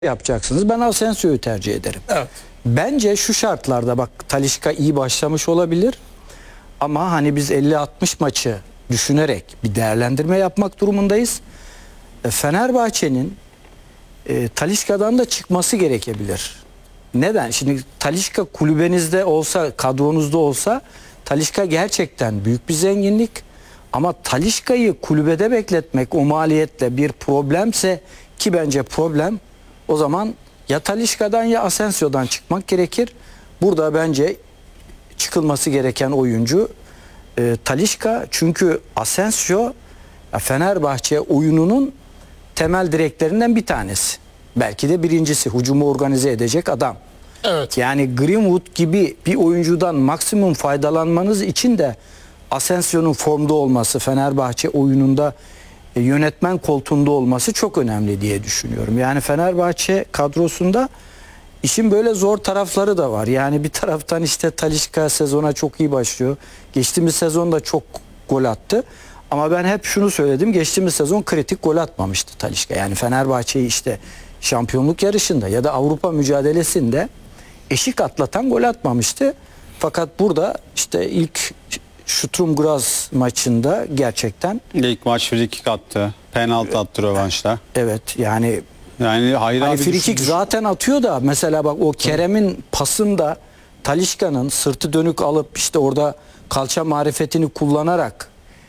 yapacaksınız. Ben Asensio'yu tercih ederim. Evet. Bence şu şartlarda bak Talisca iyi başlamış olabilir. Ama hani biz 50-60 maçı düşünerek bir değerlendirme yapmak durumundayız. Fenerbahçe'nin Talisca'dan da çıkması gerekebilir. Neden? Şimdi Talisca kulübenizde olsa, kadronuzda olsa Talisca gerçekten büyük bir zenginlik. Ama Talisca'yı kulübede bekletmek o maliyetle bir problemse, ki bence problem, o zaman ya Talisca'dan ya Asensio'dan çıkmak gerekir. Burada bence çıkılması gereken oyuncu Talisca, çünkü Asensio Fenerbahçe oyununun temel direklerinden bir tanesi. Belki de birincisi, hücumu organize edecek adam. Evet. Yani Greenwood gibi bir oyuncudan maksimum faydalanmanız için de Asensio'nun formda olması, Fenerbahçe oyununda yönetmen koltuğunda olması çok önemli diye düşünüyorum. Yani Fenerbahçe kadrosunda işin böyle zor tarafları da var. Yani bir taraftan işte Talisca sezona çok iyi başlıyor. Geçtiğimiz sezon da çok gol attı. Ama ben hep şunu söyledim. Geçtiğimiz sezon kritik gol atmamıştı Talisca. Yani Fenerbahçe'yi işte şampiyonluk yarışında ya da Avrupa mücadelesinde eşik atlatan gol atmamıştı. Fakat burada işte ilk Sturm Graz maçında gerçekten İlk maç frikik attı. Penaltı attı rövanşta. evet yani hayır hani abi frikik zaten atıyor da mesela bak o Kerem'in pasında Talisca'nın sırtı dönük alıp işte orada kalça marifetini kullanarak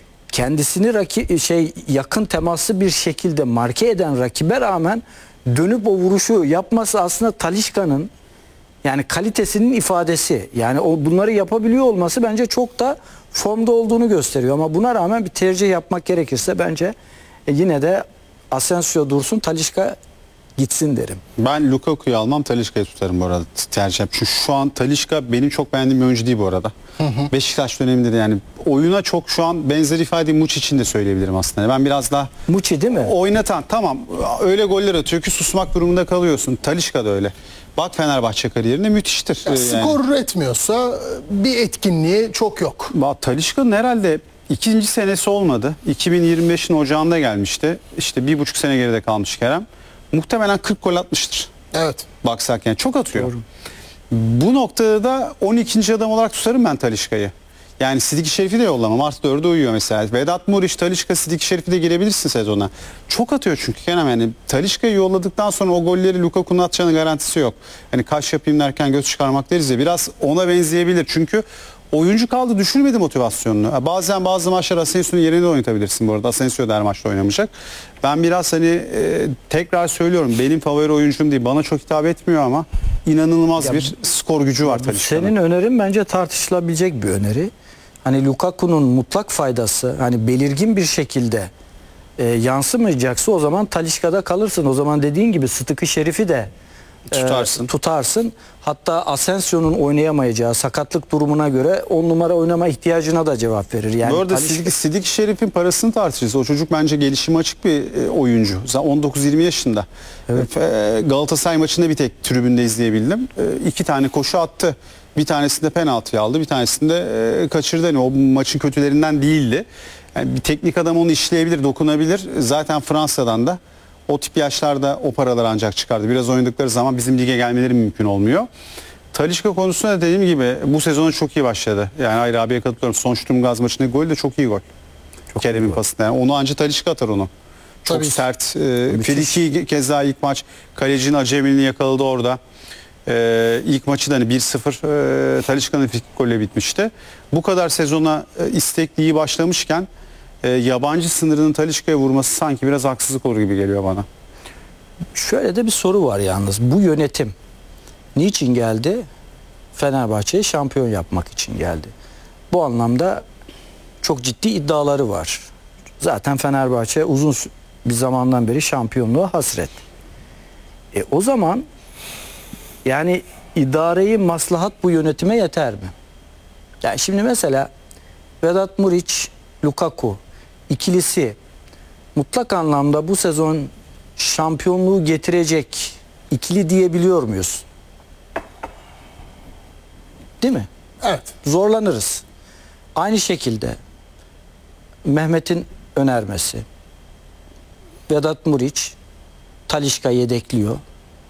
kendisini yakın temaslı bir şekilde marke eden rakibe rağmen dönüp o vuruşu yapması aslında Talisca'nın yani kalitesinin ifadesi. Yani o bunları yapabiliyor olması bence çok da formda olduğunu gösteriyor. Ama buna rağmen bir tercih yapmak gerekirse bence yine de Asensio dursun, Talisca gitsin derim. Ben Lukaku'yu almam, Talisca'yı tutarım bu arada tercih. Çünkü şu an Talisca benim çok beğendiğim bir oyuncu değil bu arada. Beşiktaş döneminde de yani oyuna çok şu an benzer ifadeyi Muç için de söyleyebilirim aslında. Ben biraz daha Muçi değil mi? oynatan, tamam öyle goller atıyor ki susmak durumunda kalıyorsun. Talisca da öyle. Bak Fenerbahçe kariyerinde müthiştir. Yani skor üretmiyorsa bir etkinliği çok yok. Talisca'nın herhalde ikinci senesi olmadı. 2025'in ocağında gelmişti. İşte 1,5 sene geride kalmış Kerem. Muhtemelen 40 gol atmıştır. Evet. Baksak yani çok atıyor. Doğru. Bu noktada da 12. adam olarak tutarım ben Talisca'yı. Yani Sidiki Şerif'i de yollamam. Artı 4'e uyuyor mesela. Vedat Muriç, Talisca, Sidiki Şerif'i de girebilirsin sezona. Çok atıyor çünkü Kerem, yani Talisca'yı yolladıktan sonra o golleri Lukaku'nun atacağının garantisi yok. Hani kaş yapayım derken göz çıkarmak deriz ya, biraz ona benzeyebilir. Çünkü oyuncu kaldı, düşürmedi motivasyonunu. Bazen bazı maçlar Asensio'nun yerine de oynatabilirsin bu arada. Asensio da her maçta oynamayacak. Ben biraz tekrar söylüyorum, benim favori oyuncum değil. Bana çok hitap etmiyor ama inanılmaz bir skor gücü var Talisca'nın. Senin önerin bence tartışılabilecek bir öneri. Hani Lukaku'nun mutlak faydası hani belirgin bir şekilde yansımayacaksa o zaman Talisca'da kalırsın. O zaman dediğin gibi Sıdıkı Şerif'i de tutarsın. Hatta Asensio'nun oynayamayacağı sakatlık durumuna göre 10 numara oynama ihtiyacına da cevap verir. Yani bu arada Sidiki Şerif'in parasını tartışırız. O çocuk bence gelişime açık bir oyuncu. 19-20 yaşında. Evet. Galatasaray maçında bir tek tribünde izleyebildim. 2 tane koşu attı. Bir tanesinde penaltıyı aldı, bir tanesinde kaçırdı. Yani o maçın kötülerinden değildi. Yani bir teknik adam onu işleyebilir, dokunabilir. Zaten Fransa'dan da o tip yaşlarda o paralar ancak çıkardı. Biraz oynadıkları zaman bizim lige gelmeleri mümkün olmuyor. Talisca konusunda dediğim gibi bu sezonu çok iyi başladı. Yani Hayri abiye katılıyorum. Son Sturm Graz maçındaki gol de çok iyi gol. Kerem'in pasında. Yani onu ancak Talisca atar onu. Çok Tabii. sert. Friki keza ilk maç kalecinin acemiliğini yakaladı orada. İlk maçı da 1-0 Talisca'nın frikik golle bitmişti. Bu kadar sezona istekli iyi başlamışken yabancı sınırının Talisca'ya vurması sanki biraz haksızlık olur gibi geliyor bana. Şöyle de bir soru var yalnız. Bu yönetim niçin geldi? Fenerbahçe'yi şampiyon yapmak için geldi. Bu anlamda çok ciddi iddiaları var. Zaten Fenerbahçe uzun bir zamandan beri şampiyonluğa hasret. O zaman yani idareyi maslahat bu yönetime yeter mi? Yani şimdi mesela Vedat Muriç, Lukaku ikilisi mutlak anlamda bu sezon şampiyonluğu getirecek ikili diyebiliyor muyuz? Değil mi? Evet. Zorlanırız. Aynı şekilde Mehmet'in önermesi, Vedat Muriç, Talisca yedekliyor.